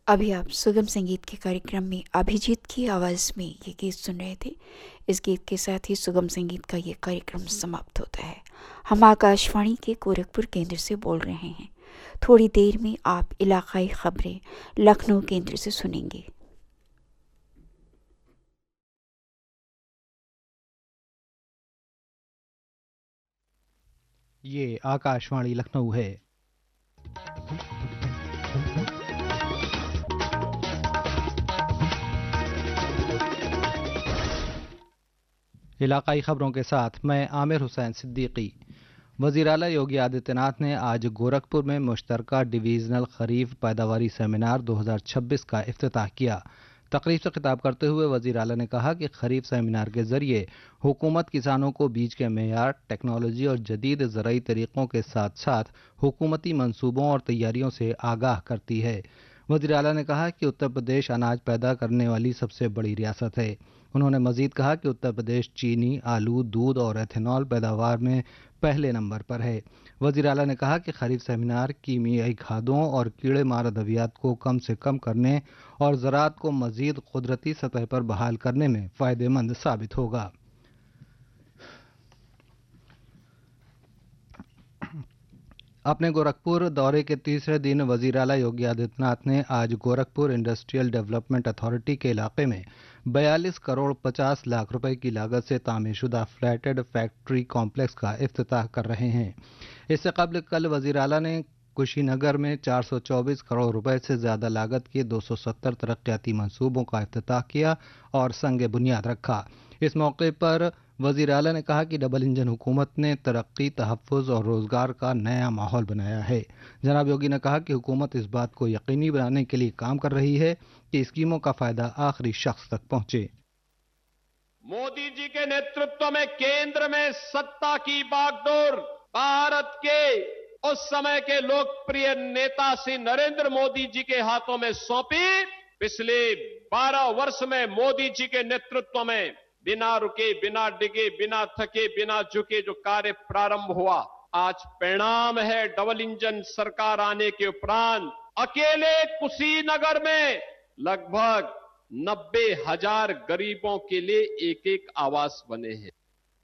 अभी आप सुगम संगीत के कार्यक्रम में अभिजीत की आवाज़ में ये गीत सुन रहे थे। इस गीत के साथ ही सुगम संगीत का ये कार्यक्रम समाप्त होता है। हम आकाशवाणी के गोरखपुर केंद्र से बोल रहे हैं। थोड़ी देर में आप इलाकाई खबरें लखनऊ केंद्र से सुनेंगे। ये आकाशवाणी लखनऊ है। इलाकाई खबरों के साथ मैं आमिर हुसैन सिद्दीकी। वज़ीर आला योगी आदित्यनाथ ने आज गोरखपुर में मुश्तरका डिवीज़नल खरीफ पैदावारी सेमिनार 2026 का इफ्तिताह किया। तकरीब से खिताब करते हुए वज़ीर आला ने कहा कि खरीफ सेमिनार के ज़रिए हुकूमत किसानों को बीज के मेयार, टेक्नोलॉजी और जदीद ज़राई तरीक़ों के साथ साथ हुकूमती मंसूबों और तैयारियों से आगाह करती है। वज़ीर आला ने कहा कि उत्तर प्रदेश अनाज पैदा करने वाली सबसे बड़ी रियासत है। उन्होंने मज़ीद कहा कि उत्तर प्रदेश चीनी, आलू, दूध और एथेनॉल पैदावार में पहले नंबर पर है। वज़ीर आला ने कहा कि खरीफ सेमिनार कीमियाई खादों और कीड़े मार अद्वियात को कम से कम करने और ज़राअत को मज़ीद कुदरती सतह पर बहाल करने में फ़ायदेमंद साबित होगा। अपने गोरखपुर दौरे के तीसरे दिन वज़ीर आला योगी आदित्यनाथ ने आज गोरखपुर इंडस्ट्रियल डेवलपमेंट अथॉरिटी के इलाके में 42 करोड़ 50 लाख रुपए की लागत से तामीरशुदा फ्लैटेड फैक्ट्री कॉम्प्लेक्स का इफ्तिताह कर रहे हैं। इससे कबल कल वज़ीर आला ने कुशीनगर में 424 करोड़ रुपए से ज़्यादा लागत के 270 तरक्याती मंसूबों का इफ्तिताह किया और संग बुनियाद रखा। इस मौके पर वज़ीर आला ने कहा कि डबल इंजन हुकूमत ने तरक्की, तहफ़्फ़ुज़ और रोज़गार का नया माहौल बनाया है। जनाब योगी ने कहा कि हुकूमत इस बात को यकीनी बनाने के लिए काम कर रही है कि स्कीमों का फ़ायदा आखिरी शख्स तक पहुंचे। मोदी जी के नेतृत्व में केंद्र में सत्ता की बागडोर भारत के उस समय के लोकप्रिय नेता श्री नरेंद्र मोदी जी के हाथों में सौंपी। पिछले 12 वर्ष में मोदी जी के नेतृत्व में बिना रुके, बिना डिगे, बिना थके, बिना झुके जो कार्य प्रारंभ हुआ, आज परिणाम है डबल इंजन सरकार आने के उपरांत अकेले कुशीनगर में लगभग 90,000 गरीबों के लिए एक एक आवास बने हैं।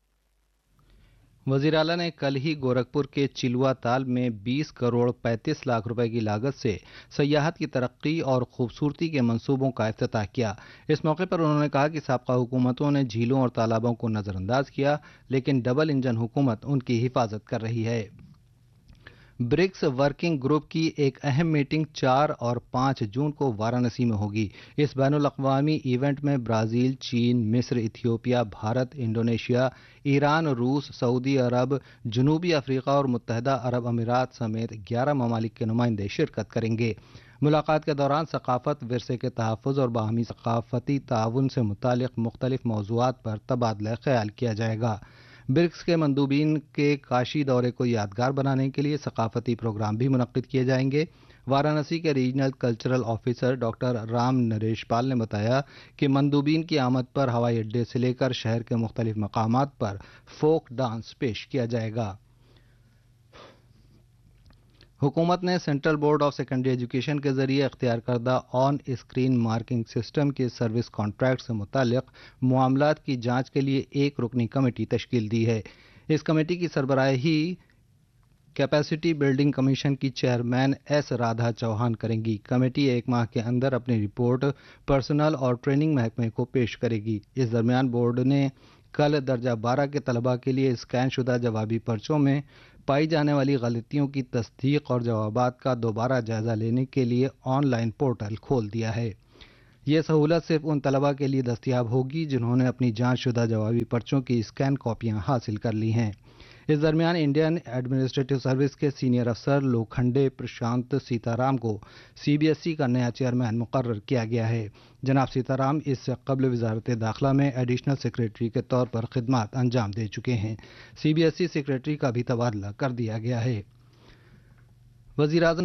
वज़ीर आला ने कल ही गोरखपुर के चिलुआ ताल में 20 करोड़ 35 लाख रुपए की लागत से सयाहत की तरक्की और खूबसूरती के मंसूबों का इफ्तिताह किया। इस मौके पर उन्होंने कहा कि साबका हुकूमतों ने झीलों और तालाबों को नज़रअंदाज किया, लेकिन डबल इंजन हुकूमत उनकी हिफाजत कर रही है। ब्रिक्स वर्किंग ग्रुप की एक अहम मीटिंग 4 और 5 जून को वाराणसी में होगी। इस बैनुल-अक़वामी इवेंट में ब्राज़ील, चीन, मिस्र, इथियोपिया, भारत, इंडोनेशिया, ईरान, रूस, सऊदी अरब, जनूबी अफ्रीका और मुत्तहदा अरब अमीरात समेत 11 ममालिक के नुमाइंदे शिरकत करेंगे। मुलाकात के दौरान सकाफत, विरसे के तहफ़्फ़ुज़ और बाहमी सकाफती ताउन से मुतालिक मुख्तलिफ मौज़ूआत पर तबादला ख्याल किया जाएगा। ब्रिक्स के मंदूबीन के काशी दौरे को यादगार बनाने के लिए सकाफती प्रोग्राम भी मुनक्किद किए जाएंगे। वाराणसी के regional cultural officer doctor Ram Naresh Pal ने बताया कि मंदूबीन की आमद पर हवाई अड्डे से लेकर शहर के मुख्तलिफ मकामात पर फोक डांस पेश किया जाएगा। हुकूमत ने central board of secondary education के जरिए इख्तियार करदा ऑन स्क्रीन मार्किंग सिस्टम के सर्विस कॉन्ट्रैक्ट से मुतालिक मामलात की जांच के लिए एक रुकनी कमेटी तश्कील दी है। इस कमेटी की सरबराही कैपेसिटी बिल्डिंग कमीशन की चेयरमैन एस राधा चौहान करेंगी। कमेटी एक माह के अंदर अपनी रिपोर्ट पर्सनल और ट्रेनिंग महकमे को पेश करेगी। इस दरमियान बोर्ड ने कल दर्जा 12 के तलबा के लिए स्कैन शुदा जवाबी पर्चों में पाई जाने वाली गलतियों की तस्दीक और जवाबात का दोबारा जायजा लेने के लिए ऑनलाइन पोर्टल खोल दिया है। यह सहूलत सिर्फ उन तलबा के लिए दस्तयाब होगी जिन्होंने अपनी जांच शुदा जवाबी पर्चों की स्कैन कॉपियां हासिल कर ली हैं। इस दरमियान इंडियन एडमिनिस्ट्रेटिव सर्विस के सीनियर अफसर लोखंडे प्रशांत सीताराम को सीबीएसई का नया चेयरमैन मुकर्रर किया गया है। जनाब सीताराम इससे कबल वजारत दाखिला में एडिशनल सेक्रेटरी के तौर पर खिदमात अंजाम दे चुके हैं। सीबीएसई सेक्रेटरी का भी तबादला कर दिया गया है। वज़ीर-ए-आज़म